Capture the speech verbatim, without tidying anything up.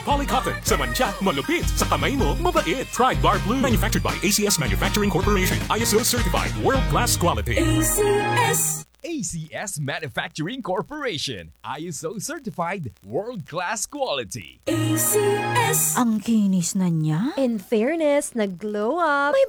Polycotton. Sa mancha, malupit. Sa kamay mo, mabait. Try Bar Blue. Manufactured by A C S Manufacturing Corporation. I S O certified. World-class quality. A C S. A C S Manufacturing Corporation. I S O certified. World-class quality. A C S. Ang kinis na niya. In fairness, nag-glow up. May